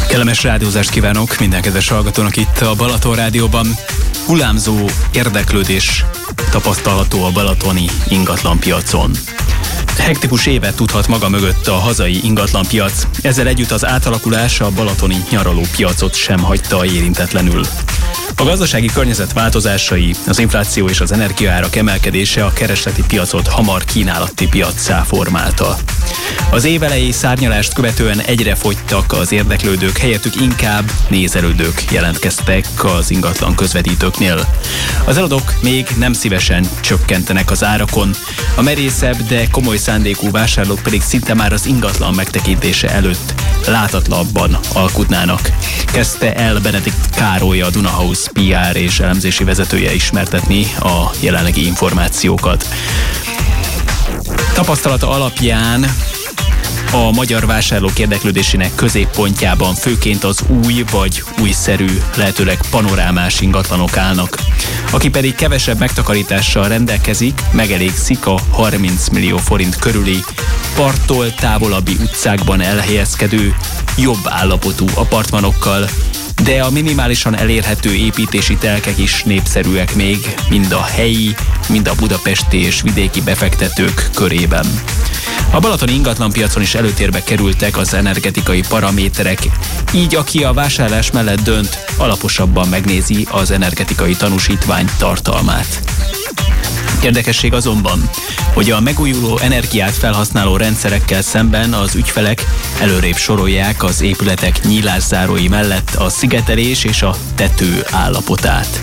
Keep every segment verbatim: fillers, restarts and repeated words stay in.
Kellemes rádiózást kívánok minden kedves hallgatónak itt a Balaton Rádióban. Hullámzó érdeklődés tapasztalható a balatoni ingatlanpiacon. Hektikus évet tudhat maga mögött a hazai ingatlanpiac, ezzel együtt az átalakulás a balatoni nyaralópiacot sem hagyta érintetlenül. A gazdasági környezet változásai, az infláció és az energiaárak emelkedése a keresleti piacot hamar kínálati piaccá formálta. Az évelei szárnyalást követően egyre fogytak az érdeklődők, helyettük inkább nézelődők jelentkeztek az ingatlan közvetítőknél. Az eladók még nem szívesen csökkentenek az árakon, a merészebb, de komoly szándékú vásárlók pedig szinte már az ingatlan megtekintése előtt látatlanabban alkudnának. Kezdte el Benedikt Károly, a Dunahouse pé er és elemzési vezetője ismertetni a jelenlegi információkat. Tapasztalata alapján a magyar vásárlók érdeklődésének középpontjában főként az új vagy újszerű, lehetőleg panorámás ingatlanok állnak. Aki pedig kevesebb megtakarítással rendelkezik, megelégszik a harminc millió forint körüli, parttól távolabbi utcákban elhelyezkedő, jobb állapotú apartmanokkal, de a minimálisan elérhető építési telkek is népszerűek még, mind a helyi, mind a budapesti és vidéki befektetők körében. A balatoni ingatlanpiacon is előtérbe kerültek az energetikai paraméterek, így aki a vásárlás mellett dönt, alaposabban megnézi az energetikai tanúsítvány tartalmát. Érdekesség azonban, hogy a megújuló energiát felhasználó rendszerekkel szemben az ügyfelek előrébb sorolják az épületek nyílászárói mellett a szigetelés és a tető állapotát.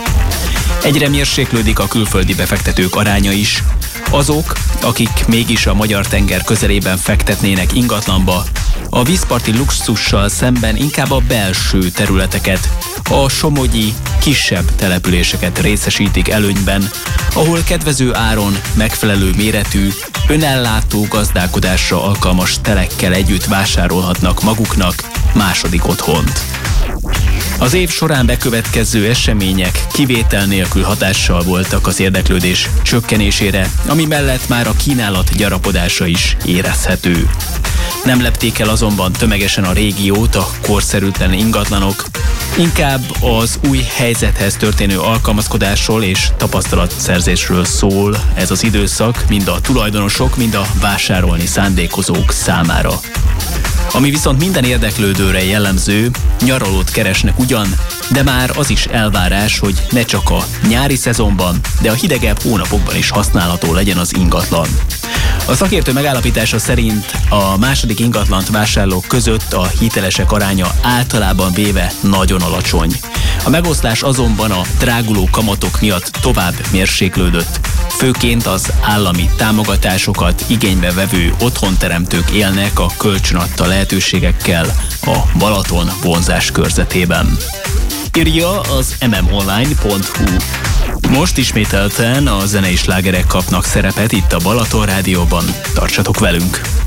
Egyre mérséklődik a külföldi befektetők aránya is. Azok, akik mégis a magyar tenger közelében fektetnének ingatlanba, a vízparti luxussal szemben inkább a belső területeket, a somogyi, kisebb településeket részesítik előnyben, ahol kedvező áron megfelelő méretű, önellátó gazdálkodásra alkalmas telekkel együtt vásárolhatnak maguknak második otthont. Az év során bekövetkező események kivétel nélkül hatással voltak az érdeklődés csökkenésére, ami mellett már a kínálat gyarapodása is érezhető. Nem lepték el azonban tömegesen a régiót a korszerűtlen ingatlanok, inkább az új helyzethez történő alkalmazkodásról és tapasztalatszerzésről szól ez az időszak, mind a tulajdonosok, mind a vásárolni szándékozók számára. Ami viszont minden érdeklődőre jellemző, nyaralót keresnek ugyan, de már az is elvárás, hogy ne csak a nyári szezonban, de a hidegebb hónapokban is használható legyen az ingatlan. A szakértő megállapítása szerint a második ingatlant vásárlók között a hitelesek aránya általában véve nagyon alacsony. A megoszlás azonban a dráguló kamatok miatt tovább mérséklődött. Főként az állami támogatásokat igénybe vevő otthonteremtők élnek a kölcsönadta lehetőségekkel a Balaton vonzás körzetében. Írja az em em online pont hu. Most ismételten a zenei slágerek kapnak szerepet itt a Balaton Rádióban. Tartsatok velünk!